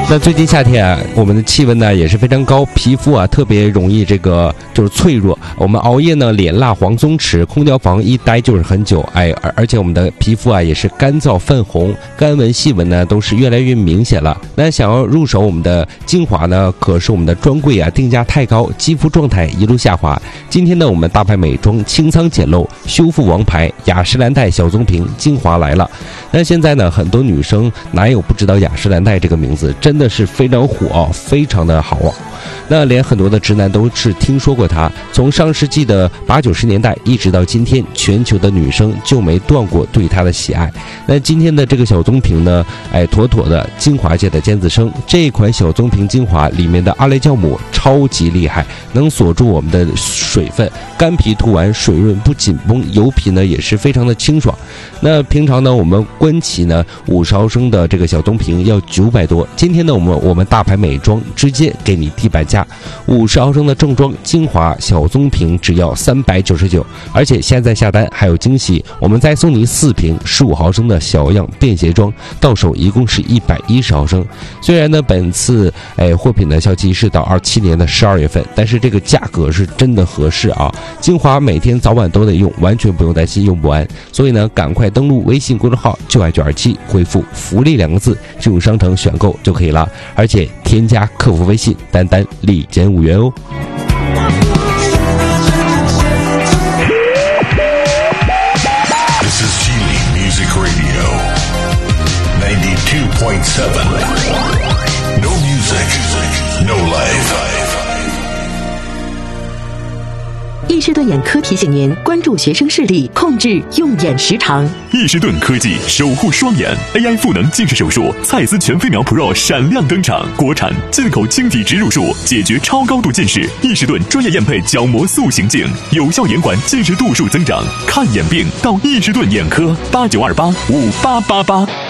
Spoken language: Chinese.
那最近夏天啊，我们的气温呢也是非常高，皮肤啊特别容易就是脆弱。我们熬夜呢，脸蜡黄松弛，空调房一待就是很久，而且我们的皮肤啊也是干燥泛红，干纹细纹呢都是越来越明显了。那想要入手我们的精华呢，可是我们的专柜啊定价太高，肌肤状态一路下滑。今天呢，我们大牌美妆清仓简陋修复王牌雅诗兰黛小棕瓶精华来了。那现在呢，很多女生哪有不知道雅诗兰黛这个名字，真的是非常火，非常的好。那连很多的直男都是听说过它。从上世纪的80、90年代一直到今天，全球的女生就没断过对它的喜爱。那今天的这个小棕瓶呢，妥妥的精华界的尖子生。这一款小棕瓶精华里面的阿雷酵母超级厉害，能锁住我们的水分，干皮涂完水润不紧绷，油皮呢也是非常的清爽。那平常呢，我们关起呢50毫升的这个小棕瓶要900多，今天呢我们大牌美妆直接给你地板价，50毫升的正装精华小棕瓶只要399，而且现在下单还有惊喜，我们再送你4瓶15毫升的小样便携装，到手一共是110毫升。虽然呢本次货品的效期是到27年的12月份，但是这个价格是真的合适啊！精华每天早晚都得用，完全不用担心用不完。所以呢，赶快登录微信公众号“就爱927”，回复“福利”2个字，进入商城选购就可以了。而且添加客服微信，单立减5元哦。 This is Chile Music Radio 92.7. No music, no life. 易士顿眼科提醒您关注学生视力，控制用眼时长。 易士顿科技守护双眼 AI 赋能近视手术，蔡司全飞秒 Pro 闪亮登场，国产进口晶体植入术，解决超高度近视。易士顿专业验配角膜塑形镜，有效延缓近视度数增长。看眼病到易士顿眼科，89285888。